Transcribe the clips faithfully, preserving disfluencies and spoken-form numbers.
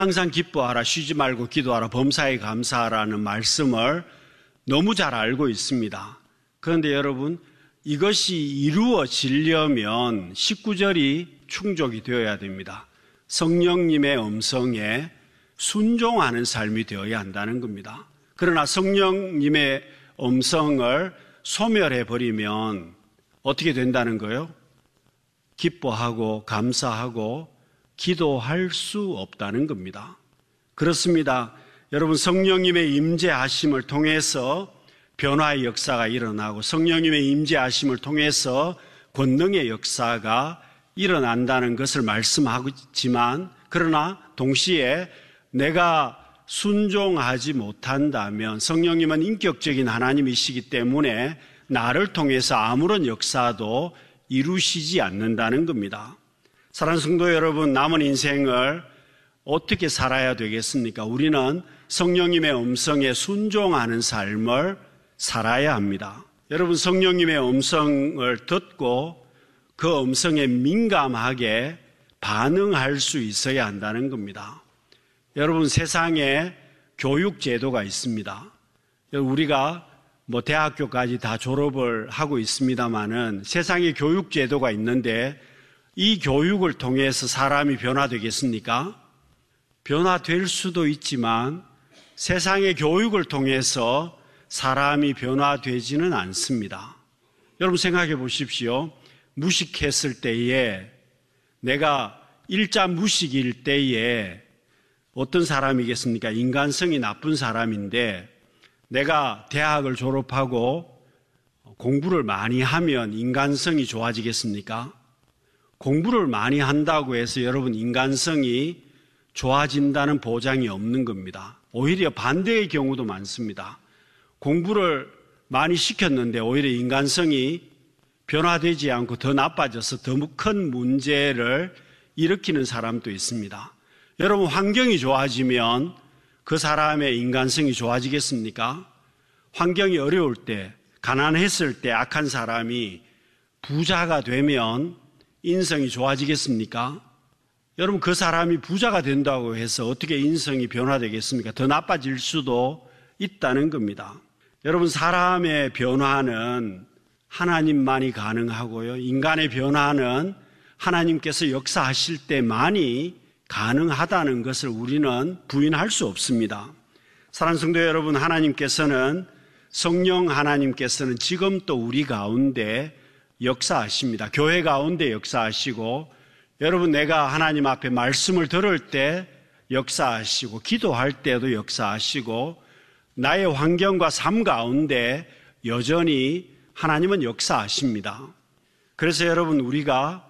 항상 기뻐하라, 쉬지 말고 기도하라, 범사에 감사하라는 말씀을 너무 잘 알고 있습니다. 그런데 여러분, 이것이 이루어지려면 십구 절이 충족이 되어야 됩니다. 성령님의 음성에 순종하는 삶이 되어야 한다는 겁니다. 그러나 성령님의 음성을 소멸해버리면 어떻게 된다는 거예요? 기뻐하고 감사하고 기도할 수 없다는 겁니다. 그렇습니다. 여러분, 성령님의 임재하심을 통해서 변화의 역사가 일어나고 성령님의 임재하심을 통해서 권능의 역사가 일어난다는 것을 말씀하지만, 그러나 동시에 내가 순종하지 못한다면 성령님은 인격적인 하나님이시기 때문에 나를 통해서 아무런 역사도 이루시지 않는다는 겁니다. 사랑하는 성도 여러분, 남은 인생을 어떻게 살아야 되겠습니까? 우리는 성령님의 음성에 순종하는 삶을 살아야 합니다. 여러분, 성령님의 음성을 듣고 그 음성에 민감하게 반응할 수 있어야 한다는 겁니다. 여러분, 세상에 교육 제도가 있습니다. 우리가 뭐 대학교까지 다 졸업을 하고 있습니다만은 세상에 교육 제도가 있는데 이 교육을 통해서 사람이 변화되겠습니까? 변화될 수도 있지만 세상의 교육을 통해서 사람이 변화되지는 않습니다. 여러분 생각해 보십시오. 무식했을 때에, 내가 일자 무식일 때에 어떤 사람이겠습니까? 인간성이 나쁜 사람인데 내가 대학을 졸업하고 공부를 많이 하면 인간성이 좋아지겠습니까? 공부를 많이 한다고 해서 여러분 인간성이 좋아진다는 보장이 없는 겁니다. 오히려 반대의 경우도 많습니다. 공부를 많이 시켰는데 오히려 인간성이 변화되지 않고 더 나빠져서 더 큰 문제를 일으키는 사람도 있습니다. 여러분, 환경이 좋아지면 그 사람의 인간성이 좋아지겠습니까? 환경이 어려울 때, 가난했을 때 악한 사람이 부자가 되면 인성이 좋아지겠습니까? 여러분, 그 사람이 부자가 된다고 해서 어떻게 인성이 변화되겠습니까? 더 나빠질 수도 있다는 겁니다. 여러분, 사람의 변화는 하나님만이 가능하고요. 인간의 변화는 하나님께서 역사하실 때만이 가능하다는 것을 우리는 부인할 수 없습니다. 사랑하는 성도 여러분, 하나님께서는, 성령 하나님께서는 지금 또 우리 가운데 역사하십니다. 교회 가운데 역사하시고, 여러분, 내가 하나님 앞에 말씀을 들을 때 역사하시고, 기도할 때도 역사하시고, 나의 환경과 삶 가운데 여전히 하나님은 역사하십니다. 그래서 여러분, 우리가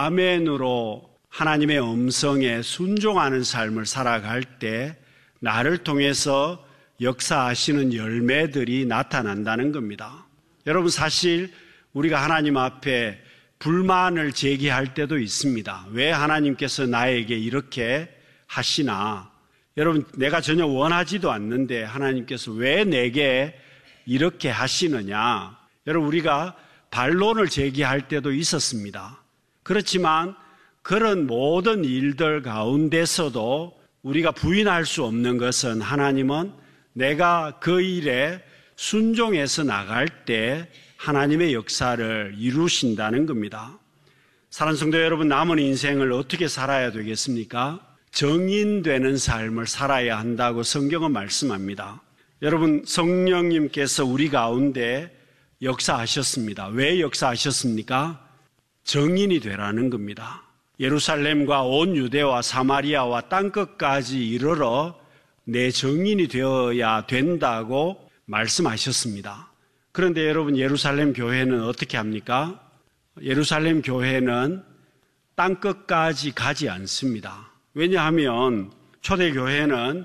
아멘으로 하나님의 음성에 순종하는 삶을 살아갈 때 나를 통해서 역사하시는 열매들이 나타난다는 겁니다. 여러분, 사실 우리가 하나님 앞에 불만을 제기할 때도 있습니다. 왜 하나님께서 나에게 이렇게 하시나? 여러분, 내가 전혀 원하지도 않는데 하나님께서 왜 내게 이렇게 하시느냐? 여러분, 우리가 반론을 제기할 때도 있었습니다. 그렇지만 그런 모든 일들 가운데서도 우리가 부인할 수 없는 것은 하나님은 내가 그 일에 순종해서 나갈 때 하나님의 역사를 이루신다는 겁니다. 사랑하는 성도 여러분, 남은 인생을 어떻게 살아야 되겠습니까? 정인되는 삶을 살아야 한다고 성경은 말씀합니다. 여러분, 성령님께서 우리 가운데 역사하셨습니다. 왜 역사하셨습니까? 정인이 되라는 겁니다. 예루살렘과 온 유대와 사마리아와 땅끝까지 이르러 내 정인이 되어야 된다고 말씀하셨습니다. 그런데 여러분, 예루살렘 교회는 어떻게 합니까? 예루살렘 교회는 땅끝까지 가지 않습니다. 왜냐하면 초대교회는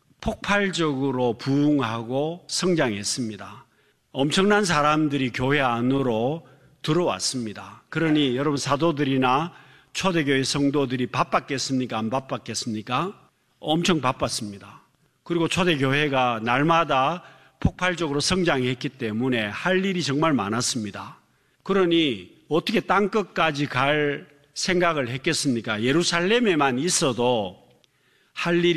폭발적으로 부흥하고 성장했습니다. 엄청난 사람들이 교회 안으로 들어왔습니다. 그러니 여러분, 사도들이나 초대교회 성도들이 바빴겠습니까? 안 바빴겠습니까? 엄청 바빴습니다. 그리고 초대교회가 날마다 폭발적으로 성장했기 때문에 할 일이 정말 많았습니다. 그러니 어떻게 땅끝까지 갈 생각을 했겠습니까? 예루살렘에만 있어도 할 일이